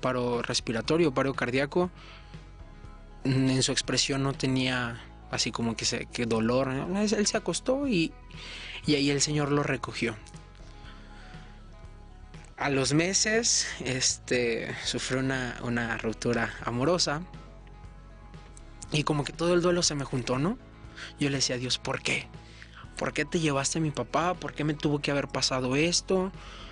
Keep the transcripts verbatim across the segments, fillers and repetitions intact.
paro respiratorio, paro cardíaco. En su expresión no tenía así como que, se, que dolor, ¿no? Él se acostó y, y ahí el Señor lo recogió. A los meses este, sufrió una, una ruptura amorosa y como que todo el duelo se me juntó, ¿no? Yo le decía a Dios, ¿por qué? ¿Por qué te llevaste a mi papá? ¿Por qué me tuvo que haber pasado esto?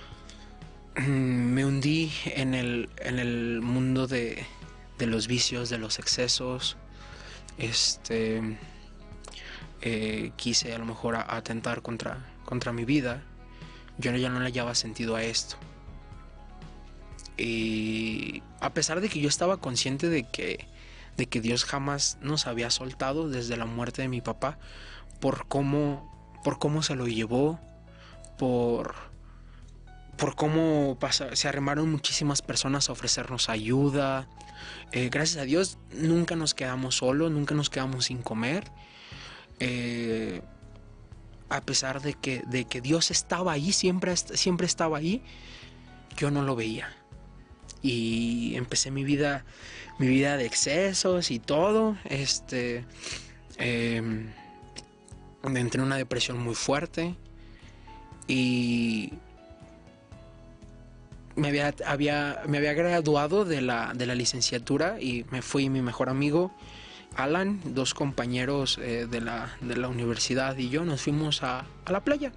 Me hundí en el, en el mundo de, de los vicios, de los excesos. Este, eh, quise a lo mejor atentar contra, contra mi vida. Yo ya no le hallaba sentido a esto. Y a pesar de que yo estaba consciente de que, de que Dios jamás nos había soltado desde la muerte de mi papá, por cómo, por cómo se lo llevó, por, por cómo pasa, se arrimaron muchísimas personas a ofrecernos ayuda. Eh, gracias a Dios nunca nos quedamos solos, nunca nos quedamos sin comer. Eh, a pesar de que, de que Dios estaba ahí, siempre, siempre estaba ahí, yo no lo veía. Y empecé mi vida, mi vida de excesos y todo. Este, eh, entré en una depresión muy fuerte y me había, había, me había graduado de la, de la licenciatura y me fui, mi mejor amigo Alan, dos compañeros eh, de, la, de la universidad y yo nos fuimos a, a la playa.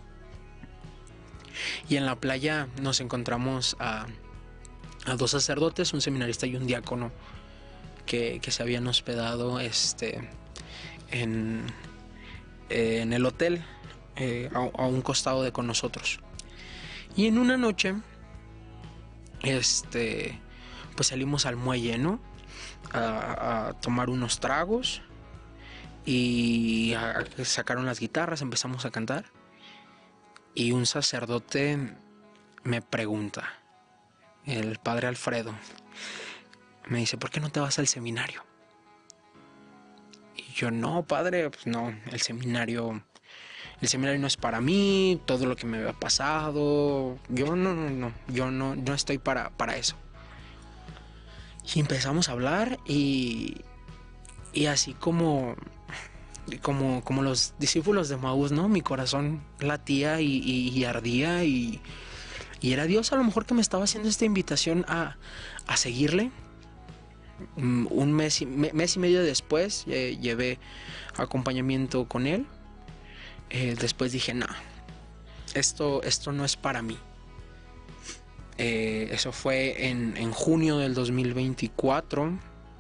Y en la playa nos encontramos a, a dos sacerdotes, un seminarista y un diácono que, que se habían hospedado este, en, eh, en el hotel eh, a, a un costado de con nosotros. Y en una noche este, pues salimos al muelle, ¿no? A, a tomar unos tragos y a, a, sacaron las guitarras, empezamos a cantar y un sacerdote me pregunta, el padre Alfredo, me dice, ¿por qué no te vas al seminario? Y yo, no, padre, pues no, el seminario, el seminario no es para mí, todo lo que me había pasado, yo no, no, no, yo no, no estoy para, para eso. Y empezamos a hablar y, y así como, como, como los discípulos de Maús, ¿no? Mi corazón latía y, y, y ardía y, y era Dios a lo mejor que me estaba haciendo esta invitación a, a seguirle. Un mes y, mes y medio después eh, llevé acompañamiento con él. Eh, después dije, no, esto, esto no es para mí. Eh, eso fue en, en junio del dos mil veinticuatro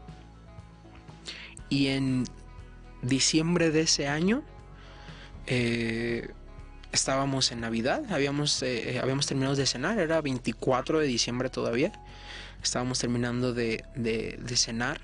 y en diciembre de ese año eh, estábamos en Navidad, habíamos, eh, habíamos terminado de cenar, era veinticuatro de diciembre todavía, estábamos terminando de, de, de cenar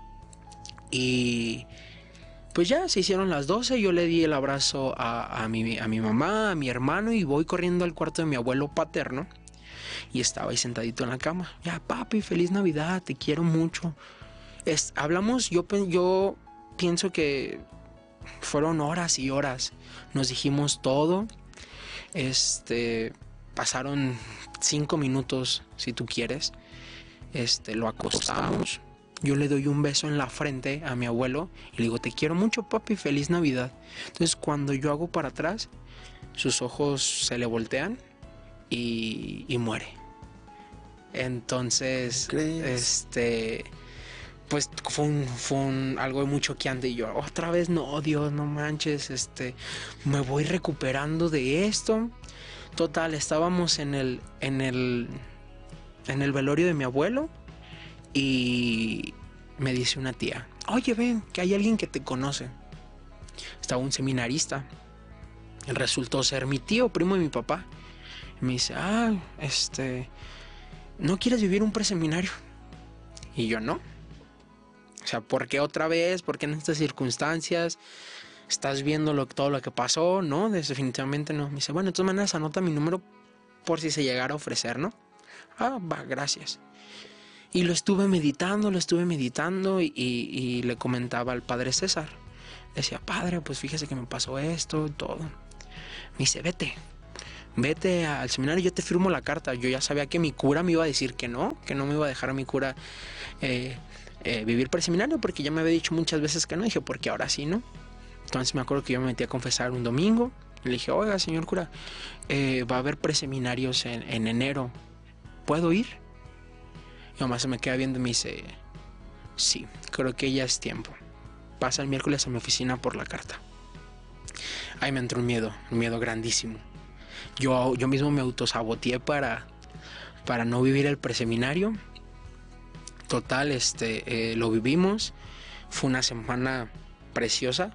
y pues ya se hicieron las doce, yo le di el abrazo a, a, mi, a mi mamá, a mi hermano y voy corriendo al cuarto de mi abuelo paterno. Y estaba ahí sentadito en la cama. Ya, papi, feliz Navidad, te quiero mucho. Es, hablamos, yo, yo pienso que fueron horas y horas. Nos dijimos todo. Este, pasaron cinco minutos, si tú quieres. Este, lo acostamos. Yo le doy un beso en la frente a mi abuelo y le digo, te quiero mucho, papi, feliz Navidad. Entonces, cuando yo hago para atrás, sus ojos se le voltean. Y, y muere. Entonces, este, pues fue un, fue un algo muy choqueante. Y yo, otra vez, no, Dios, no manches, este, me voy recuperando de esto. Total, estábamos en el, en el, en el velorio de mi abuelo y me dice una tía, oye, ven, que hay alguien que te conoce. Estaba un seminarista. Resultó ser mi tío, primo de mi papá. Me dice, ah, este, ¿no quieres vivir un preseminario? Y yo, no. O sea, ¿por qué otra vez? ¿Por qué en estas circunstancias? ¿Estás viendo lo, todo lo que pasó? No, definitivamente no. Me dice, bueno, de todas maneras anota mi número por si se llegara a ofrecer, ¿no? Ah, va, gracias. Y lo estuve meditando, lo estuve meditando y, y, y le comentaba al padre César. Le decía, padre, pues fíjese que me pasó esto y todo. Me dice, vete. vete al seminario, yo te firmo la carta. Yo ya sabía que mi cura me iba a decir que no, que no me iba a dejar a mi cura eh, eh, vivir por el seminario, porque ya me había dicho muchas veces que no. Dije, porque ahora sí, ¿no? Entonces me acuerdo que yo me metí a confesar un domingo. Le dije, oiga, señor cura, eh, va a haber preseminarios en, en enero, ¿puedo ir? Y mamá se me queda viendo y me dice, sí, creo que ya es tiempo. Pasa el miércoles a mi oficina por la carta. Ahí me entró un miedo, un miedo grandísimo. Yo, yo mismo me autosaboteé para, para no vivir el preseminario. Total, este, eh, lo vivimos. Fue una semana preciosa,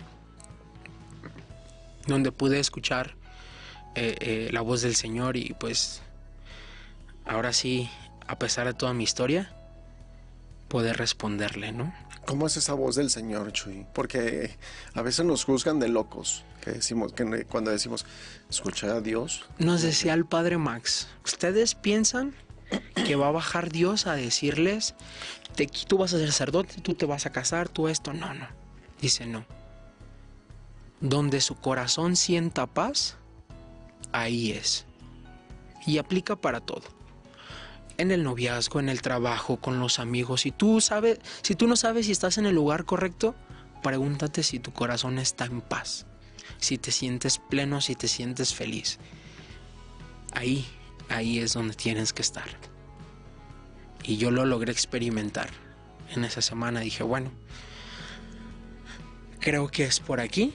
donde pude escuchar eh, eh, la voz del Señor y pues ahora sí, a pesar de toda mi historia, poder responderle, ¿no? ¿Cómo es esa voz del Señor, Chuy? Porque a veces nos juzgan de locos, que decimos, que cuando decimos, escucha a Dios. Nos decía el Padre Max, ¿ustedes piensan que va a bajar Dios a decirles, te, tú vas a ser sacerdote, tú te vas a casar, tú esto? No, no. Dice, no. Donde su corazón sienta paz, ahí es. Y aplica para todo. En el noviazgo, en el trabajo, con los amigos. Si tú sabes, si tú no sabes si estás en el lugar correcto, pregúntate si tu corazón está en paz. Si te sientes pleno, si te sientes feliz. Ahí, ahí es donde tienes que estar. Y yo lo logré experimentar. En esa semana dije, bueno, creo que es por aquí.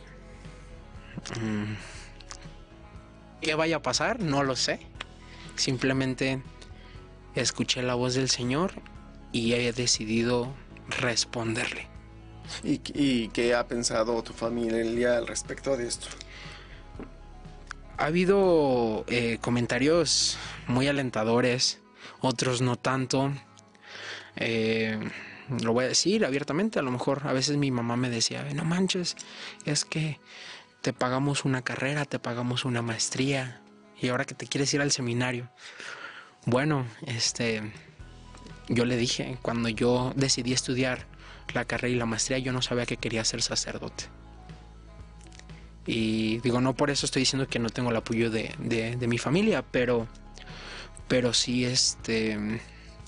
¿Qué vaya a pasar? No lo sé. Simplemente escuché la voz del Señor y he decidido responderle. ¿Y, y qué ha pensado tu familia al respecto de esto? Ha habido eh, comentarios muy alentadores, otros no tanto. Eh, lo voy a decir abiertamente, a lo mejor a veces mi mamá me decía, no manches, es que te pagamos una carrera, te pagamos una maestría y ahora que te quieres ir al seminario. Bueno, este, yo le dije, cuando yo decidí estudiar la carrera y la maestría, yo no sabía que quería ser sacerdote. Y digo, no por eso estoy diciendo que no tengo el apoyo de, de, de mi familia, pero, pero sí, este,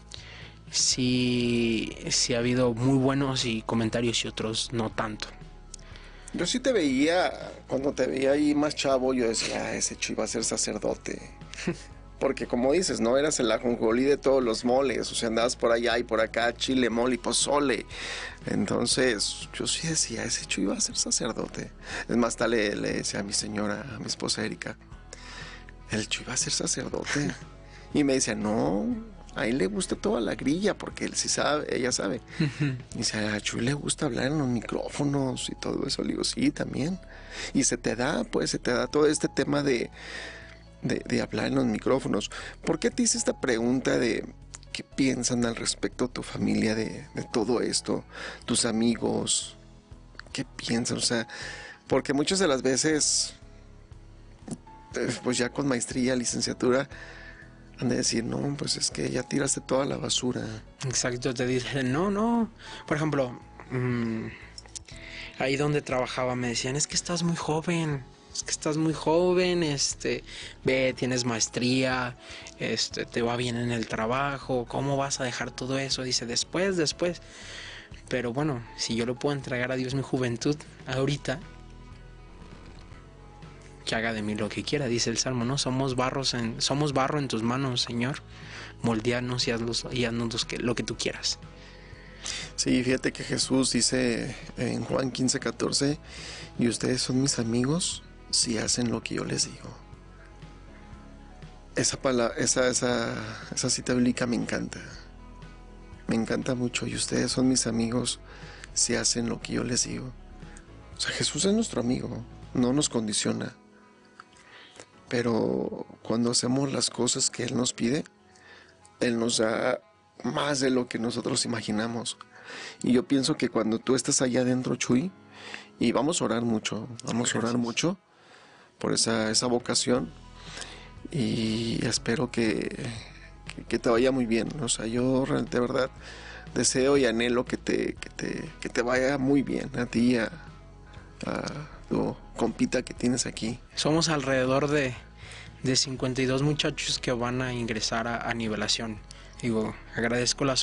sí, sí ha habido muy buenos y comentarios y otros no tanto. Yo sí te veía, cuando te veía ahí más chavo, yo decía, ah, ese Chuy va a ser sacerdote. Porque como dices, no eras el ajonjolí de todos los moles, o sea, andabas por allá y por acá, chile, mole y pozole. Entonces, yo sí decía, ese Chuy va a ser sacerdote. Es más, tal le, le decía a mi señora, a mi esposa Erika, el Chuy va a ser sacerdote. Y me decía, no, a él le gusta toda la grilla, porque él sí sabe, ella sabe. Y dice, a Chuy le gusta hablar en los micrófonos y todo eso. Le digo, sí, también. Y se te da, pues, se te da todo este tema de... De, de hablar en los micrófonos. ¿Por qué te hice esta pregunta de qué piensan al respecto tu familia de, de todo esto? Tus amigos, ¿qué piensan? O sea, porque muchas de las veces, pues ya con maestría, licenciatura, han de decir, no, pues es que ya tiraste toda la basura. Exacto, te dicen, no, no. Por ejemplo, mmm, ahí donde trabajaba me decían, es que estás muy joven. Es que estás muy joven, este, ve, tienes maestría, este, te va bien en el trabajo, ¿cómo vas a dejar todo eso? Dice, después, después. Pero bueno, si yo le puedo entregar a Dios mi juventud ahorita, que haga de mí lo que quiera, dice el Salmo, ¿no? Somos barros en, somos barro en tus manos, Señor. Moldeanos y hazlos, y haznos que, lo que tú quieras. Sí, fíjate que Jesús dice en Juan quince, catorce, y ustedes son mis amigos si hacen lo que yo les digo. Esa palabra, esa, esa, esa cita bíblica me encanta. Me encanta mucho. Y ustedes son mis amigos si hacen lo que yo les digo. O sea, Jesús es nuestro amigo. No nos condiciona. Pero cuando hacemos las cosas que Él nos pide, Él nos da más de lo que nosotros imaginamos. Y yo pienso que cuando tú estás allá adentro, Chuy, y vamos a orar mucho, vamos a orar mucho por esa, esa vocación, y espero que, que, que te vaya muy bien. O sea, yo de verdad deseo y anhelo que te, que te, que te vaya muy bien a ti y a, a tu compita que tienes aquí. Somos alrededor de, de cincuenta y dos muchachos que van a ingresar a, a nivelación. Digo, agradezco la